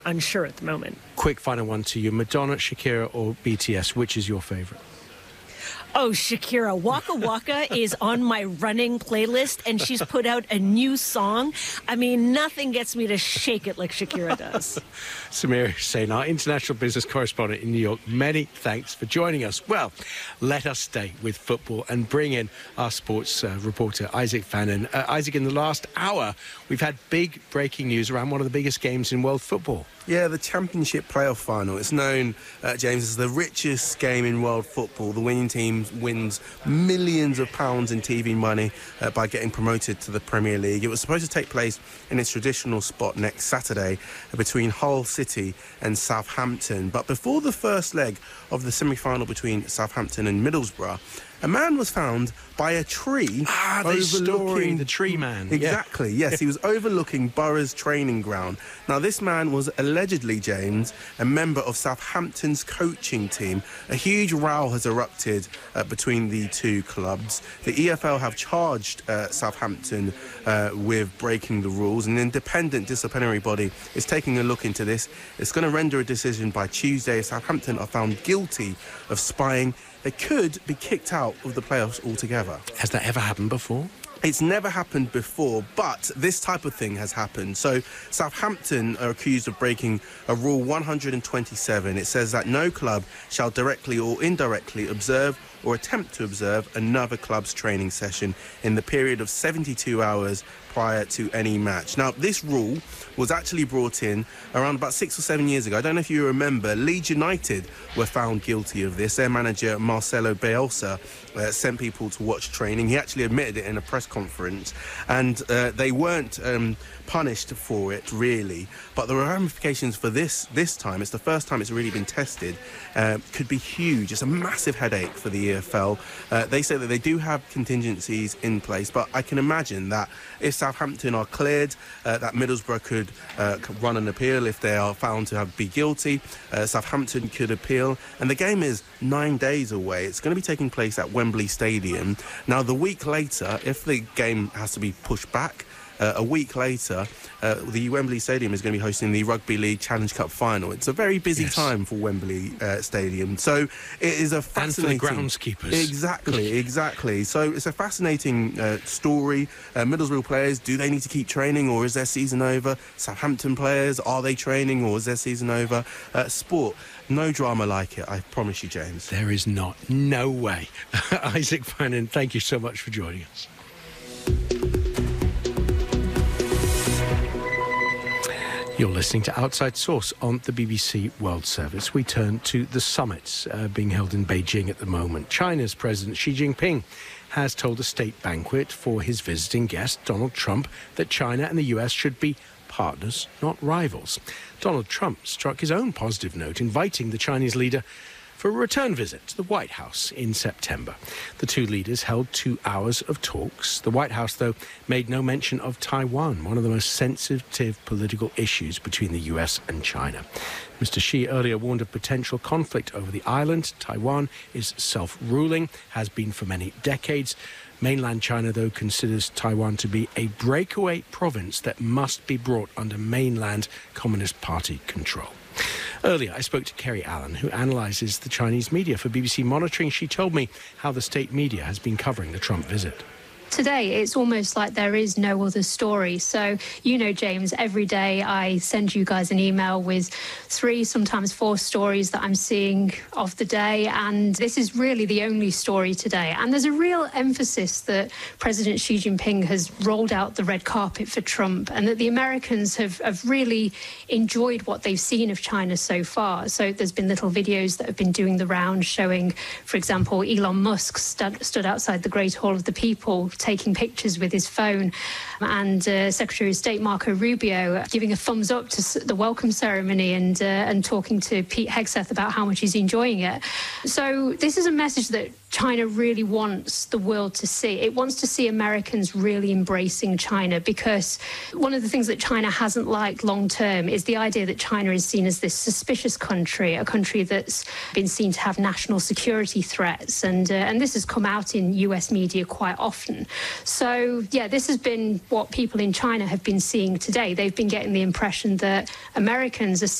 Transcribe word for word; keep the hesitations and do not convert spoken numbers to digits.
unsure at the moment. Quick final one to you. Madonna, Shakira or B T S, which is your favourite? Oh, Shakira. Waka Waka is on my running playlist, and she's put out a new song. I mean, nothing gets me to shake it like Shakira does. Samira Hussain, our international business correspondent in New York, many thanks for joining us. Well, let us stay with football and bring in our sports uh, reporter, Isaac Fannin. Uh, Isaac, in the last hour, we've had big breaking news around one of the biggest games in world football. Yeah, the Championship playoff final. It's known, uh, James, as the richest game in world football. The winning team wins millions of pounds in T V money uh, by getting promoted to the Premier League. It was supposed to take place in its traditional spot next Saturday uh, between Hull City and Southampton. But before the first leg of the semi-final between Southampton and Middlesbrough, a man was found by a tree ah, overlooking... story, the tree man. Exactly, yeah. yes. He was overlooking Borough's training ground. Now, this man was allegedly, James, a member of Southampton's coaching team. A huge row has erupted uh, between the two clubs. The E F L have charged uh, Southampton uh, with breaking the rules. An independent disciplinary body is taking a look into this. It's going to render a decision by Tuesday. If Southampton are found guilty of spying, they could be kicked out of the playoffs altogether. Has that ever happened before? It's never happened before, but this type of thing has happened. So Southampton are accused of breaking a rule one hundred twenty-seven. It says that no club shall directly or indirectly observe or attempt to observe another club's training session in the period of seventy-two hours prior to any match. Now, this rule was actually brought in around about six or seven years ago. I don't know if you remember, Leeds United were found guilty of this. Their manager, Marcelo Bielsa, uh, sent people to watch training. He actually admitted it in a press conference, and uh, they weren't um, punished for it, really. But the ramifications for this this time, it's the first time it's really been tested, uh, could be huge. It's a massive headache for the E F L. Uh, they say that they do have contingencies in place, but I can imagine that if Southampton are cleared, uh, that Middlesbrough could uh, run an appeal if they are found to have be guilty. Uh, Southampton could appeal, and the game is nine days away. It's going to be taking place at Wembley Stadium. Now, the week later, if the game has to be pushed back, Uh, a week later, uh, the Wembley Stadium is going to be hosting the Rugby League Challenge Cup final. It's a very busy yes. time for Wembley uh, Stadium. So it is a fascinating... And for the groundskeepers. Exactly, exactly. So it's a fascinating uh, story. Uh, Middlesbrough players, do they need to keep training, or is their season over? Southampton players, are they training, or is their season over? Uh, sport, no drama like it, I promise you, James. There is not. No way. Isaac Fannin, thank you so much for joining us. You're listening to Outside Source on the B B C World Service. We turn to the summits uh, being held in Beijing at the moment. China's President Xi Jinping has told a state banquet for his visiting guest, Donald Trump, that China and the U S should be partners, not rivals. Donald Trump struck his own positive note, inviting the Chinese leader for a return visit to the White House in September. The two leaders held two hours of talks. The White House, though, made no mention of Taiwan, one of the most sensitive political issues between the U S and China. Mister Xi earlier warned of potential conflict over the island. Taiwan is self-ruling, has been for many decades. Mainland China, though, considers Taiwan to be a breakaway province that must be brought under mainland Communist Party control. Earlier, I spoke to Kerry Allen, who analyses the Chinese media for B B C Monitoring. She told me how the state media has been covering the Trump visit. Today, it's almost like there is no other story. So, you know, James, every day I send you guys an email with three, sometimes four stories that I'm seeing of the day. And this is really the only story today. And there's a real emphasis that President Xi Jinping has rolled out the red carpet for Trump, and that the Americans have, have really enjoyed what they've seen of China so far. So there's been little videos that have been doing the rounds showing, for example, Elon Musk st- stood outside the Great Hall of the People taking pictures with his phone, and uh, Secretary of State Marco Rubio giving a thumbs up to the welcome ceremony and uh, and talking to Pete Hegseth about how much he's enjoying it. So this is a message that China really wants the world to see. It wants to see Americans really embracing China, because one of the things that China hasn't liked long term is the idea that China is seen as this suspicious country, a country that's been seen to have national security threats. And uh, and this has come out in U S media quite often. So, yeah, this has been what people in China have been seeing today. They've been getting the impression that Americans are